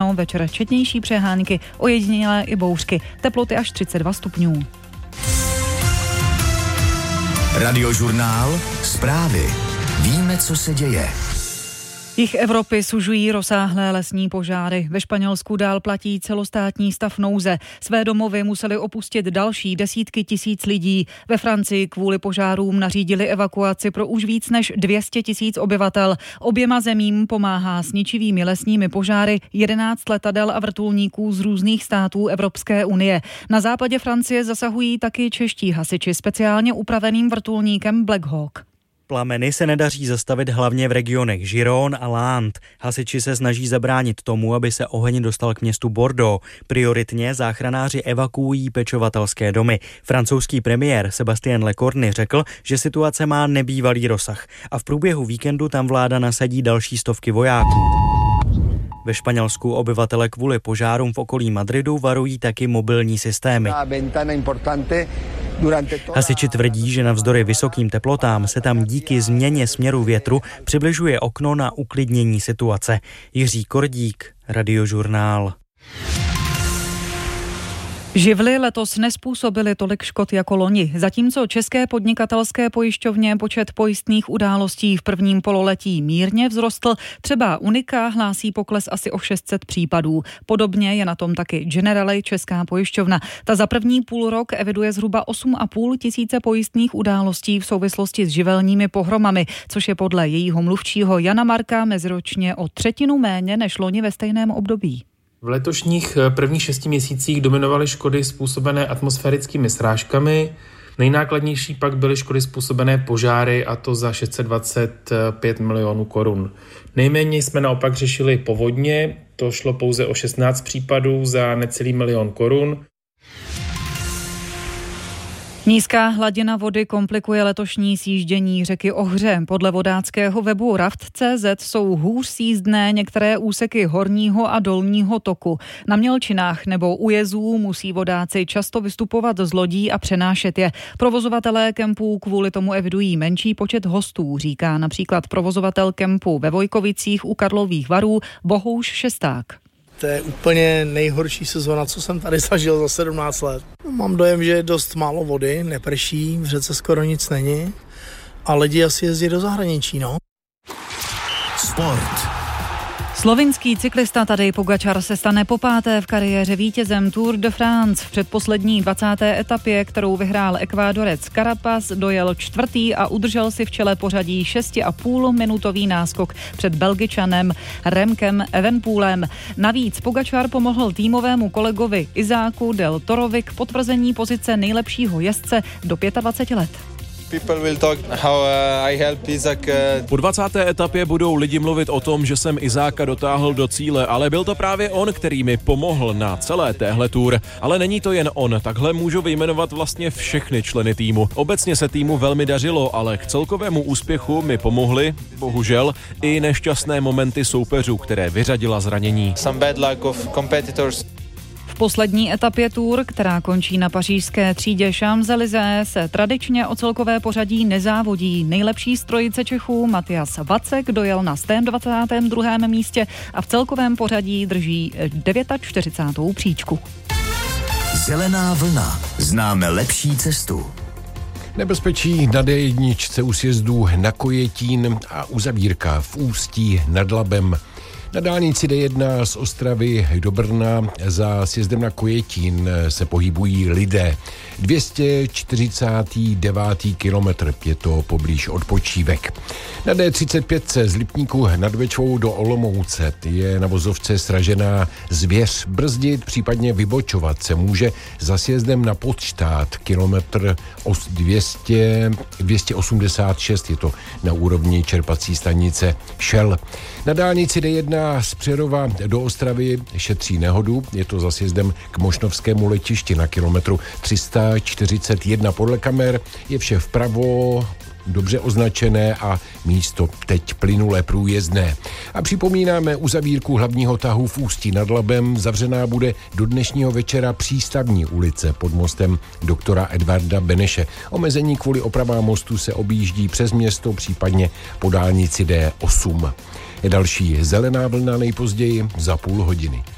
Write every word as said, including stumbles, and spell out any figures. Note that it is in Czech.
ráno, večer četnější přehánky, ojedinělé i bouřky, teploty až třicet dva stupňů. Radiožurnál, zprávy. Víme, co se děje. Jih Evropy sužují rozsáhlé lesní požáry. Ve Španělsku dál platí celostátní stav nouze. Své domovy museli opustit další desítky tisíc lidí. Ve Francii kvůli požárům nařídili evakuaci pro už víc než dvě stě tisíc obyvatel. Oběma zemím pomáhá s ničivými lesními požáry jedenáct letadel a vrtulníků z různých států Evropské unie. Na západě Francie zasahují taky čeští hasiči speciálně upraveným vrtulníkem Black Hawk. Plameny se nedaří zastavit hlavně v regionech Gironde a Landes. Hasiči se snaží zabránit tomu, aby se oheň dostal k městu Bordeaux. Prioritně záchranáři evakuují pečovatelské domy. Francouzský premiér Sébastien Lecornu řekl, že situace má nebývalý rozsah a v průběhu víkendu tam vláda nasadí další stovky vojáků. Ve Španělsku obyvatele kvůli požárům v okolí Madridu varují taky mobilní systémy. Hasiči tvrdí, že navzdory vysokým teplotám se tam díky změně směru větru přibližuje okno na uklidnění situace. Jiří Kordík, Radiožurnál. Živly letos nezpůsobily tolik škod jako loni, zatímco české podnikatelské pojišťovně počet pojistných událostí v prvním pololetí mírně vzrostl, třeba Unica hlásí pokles asi o šest set případů. Podobně je na tom taky Generali, česká pojišťovna. Ta za první půlrok eviduje zhruba osm a půl tisíce pojistných událostí v souvislosti s živelními pohromami, což je podle jejího mluvčího Jana Marka meziročně o třetinu méně než loni ve stejném období. V letošních prvních šesti měsících dominovaly škody způsobené atmosférickými srážkami. Nejnákladnější pak byly škody způsobené požáry, a to za šest set dvacet pět milionů korun. Nejméně jsme naopak řešili povodně, to šlo pouze o šestnáct případů za necelý milion korun. Nízká hladina vody komplikuje letošní sjíždění řeky Ohře. Podle vodáckého webu raft tečka cé zet jsou hůř sjízdné některé úseky horního a dolního toku. Na mělčinách nebo u jezů musí vodáci často vystupovat z lodí a přenášet je. Provozovatelé kempů kvůli tomu evidují menší počet hostů, říká například provozovatel kempu ve Vojkovicích u Karlových Varů Bohouš Šesták. To je úplně nejhorší sezona, co jsem tady zažil za sedmnáct let. Mám dojem, že je dost málo vody, neprší, v řece skoro nic není a lidi asi jezdí do zahraničí, no. Sport. Slovinský cyklista Tadej Pogačar se stane popáté v kariéře vítězem Tour de France. V předposlední dvacáté etapě, kterou vyhrál Ekvádorec Carapaz, dojel čtvrtý a udržel si v čele pořadí šest a půl minutový náskok před Belgičanem Remkem Evenepoelem. Navíc Pogačar pomohl týmovému kolegovi Izáku Del Torovi k potvrzení pozice nejlepšího jezdce do dvaceti pěti let. Po dvacáté etapě budou lidi mluvit o tom, že jsem Izáka dotáhl do cíle, ale byl to právě on, který mi pomohl na celé téhle tour. Ale není to jen on, takhle můžu vyjmenovat vlastně všechny členy týmu. Obecně se týmu velmi dařilo, ale k celkovému úspěchu mi pomohly, bohužel, i nešťastné momenty soupeřů, které vyřadila zranění. V poslední etapě Tour, která končí na pařížské třídě Champs-Élysées, se tradičně o celkové pořadí nezávodí. Nejlepší z trojice Čechů Matyas Vacek dojel na dvacátém druhém druhém místě a v celkovém pořadí drží čtyřicátou devátou příčku. Zelená vlna. Známe lepší cestu. Nebezpečí na dé jedna u sjezdu na Kojetín a uzavírka v Ústí nad Labem. Na dálnici dé jedna z Ostravy do Brna za sjezdem na Kojetín se pohybují lidé. dvě stě čtyřicátý devátý kilometr, je to poblíž Odpočívek. Na dé třicet pět z Lipníku nad Bečvou do Olomouce je na vozovce sražená zvěř. Brzdit, případně vybočovat se může za sjezdem na Podštát, kilometr dvě stě, dvě stě osmdesát šest, je to na úrovni čerpací stanice Šel. Na dálnici dé jedna z Přerova do Ostravy šetří nehodu, je to za sjezdem k Mošnovskému letišti na kilometru tři sta čtyřicet jedna. Podle kamer je vše vpravo dobře označené a místo teď plynule průjezdné. A připomínáme uzavírku hlavního tahu v Ústí nad Labem. Zavřená bude do dnešního večera Přístavní ulice pod mostem doktora Edvarda Beneše. Omezení kvůli opravám mostu se objíždí přes město, případně po dálnici dé osm. Je další zelená vlna nejpozději za půl hodiny.